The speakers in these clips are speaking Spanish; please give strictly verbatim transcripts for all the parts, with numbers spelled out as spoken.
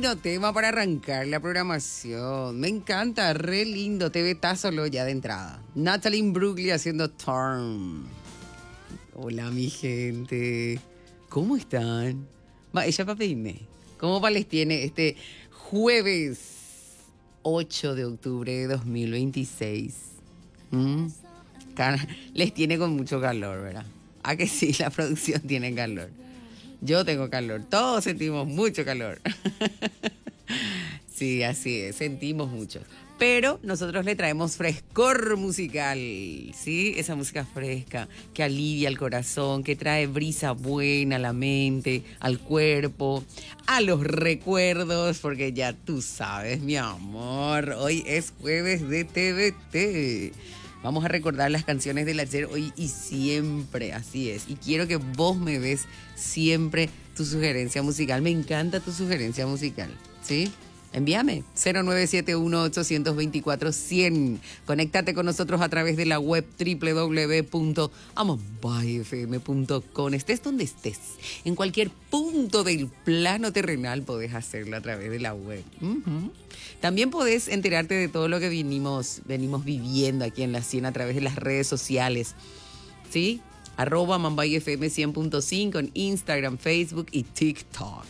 lindo tema para arrancar la programación. Me encanta, re lindo. Te ve solo ya de entrada. Natalie Imbruglia haciendo Turn. Hola, mi gente. ¿Cómo están? Va, ella para pedirme. ¿Cómo va les tiene este jueves ocho de octubre de dos mil veintiséis? ¿Mm? Les tiene con mucho calor, ¿verdad? ¿A que sí? La producción tiene calor. Yo tengo calor. Todos sentimos mucho calor. Sí, así es. Sentimos mucho. Pero nosotros le traemos frescor musical, ¿sí? Esa música fresca que alivia el corazón, que trae brisa buena a la mente, al cuerpo, a los recuerdos, porque ya tú sabes, mi amor, hoy es jueves de T V T. Vamos a recordar las canciones del ayer, hoy y siempre, así es. Y quiero que vos me des siempre tu sugerencia musical. Me encanta tu sugerencia musical, ¿sí? Envíame cero nueve siete uno, ocho dos cuatro, cien. Conéctate con nosotros a través de la web doble u doble u doble u punto amambay f m punto com. Estés donde estés, en cualquier punto del plano terrenal podés hacerlo a través de la web. Uh-huh. También podés enterarte de todo lo que venimos, venimos viviendo aquí en la cien a través de las redes sociales, ¿sí? Arroba Mambay F M cien punto cinco en Instagram, Facebook y TikTok.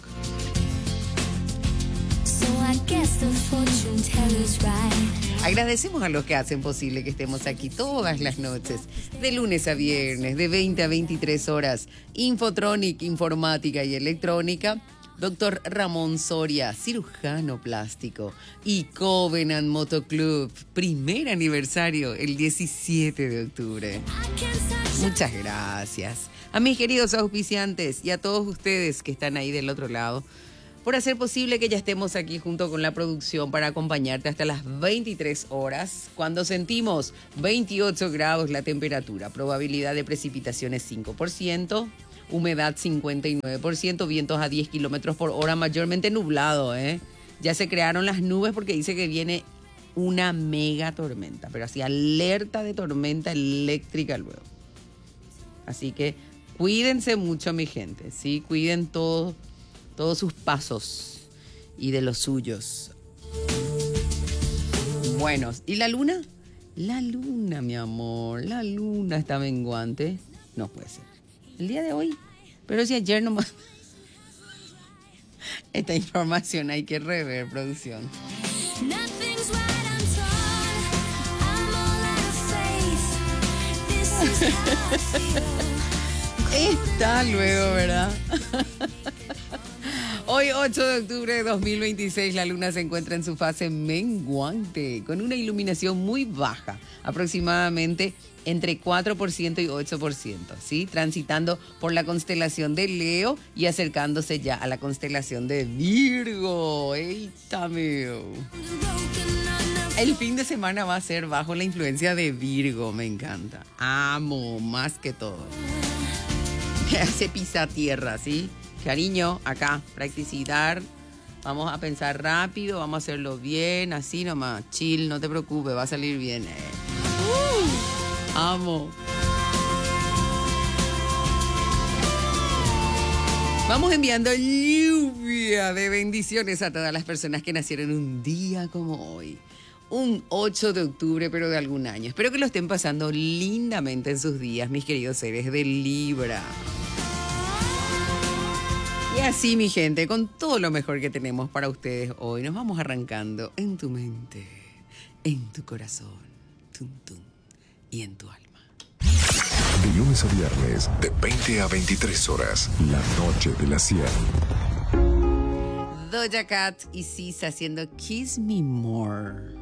Agradecemos a los que hacen posible que estemos aquí todas las noches, de lunes a viernes, de veinte a veintitrés horas. Infotronic, informática y electrónica. Doctor Ramón Soria, cirujano plástico. Y Covenant Motoclub, primer aniversario, el diecisiete de octubre. Muchas gracias a mis queridos auspiciantes y a todos ustedes que están ahí del otro lado, por hacer posible que ya estemos aquí junto con la producción para acompañarte hasta las veintitrés horas, cuando sentimos veintiocho grados la temperatura, probabilidad de precipitaciones cinco por ciento, humedad cincuenta y nueve por ciento, vientos a diez kilómetros por hora, mayormente nublado, ¿eh? Ya se crearon las nubes porque dice que viene una mega tormenta, pero así alerta de tormenta eléctrica luego. Así que cuídense mucho, mi gente, ¿sí? Cuiden todo. Todos sus pasos y de los suyos. Bueno, ¿y la luna? La luna, mi amor, la luna está menguante. No puede ser. El día de hoy. Pero si ayer nomás. Esta información hay que rever, producción. Está luego, ¿verdad? Hoy, ocho de octubre de dos mil veintiséis, la luna se encuentra en su fase menguante, con una iluminación muy baja, aproximadamente entre cuatro por ciento y ocho por ciento, ¿sí? Transitando por la constelación de Leo y acercándose ya a la constelación de Virgo. ¡Eita, mío! El fin de semana va a ser bajo la influencia de Virgo, me encanta. Amo más que todo. Se pisa tierra, ¿sí? Cariño, acá, practicidad. Vamos a pensar rápido, vamos a hacerlo bien, así nomás. Chill, no te preocupes, va a salir bien. Eh. Uh, amo. Vamos enviando lluvia de bendiciones a todas las personas que nacieron un día como hoy. Un ocho de octubre, pero de algún año. Espero que lo estén pasando lindamente en sus días, mis queridos seres de Libra. Y así, mi gente, con todo lo mejor que tenemos para ustedes hoy, nos vamos arrancando en tu mente, en tu corazón, tum, tum, y en tu alma. De lunes a viernes, de veinte a veintitrés horas, la noche de la cien. Doja Cat y Sisa haciendo Kiss Me More.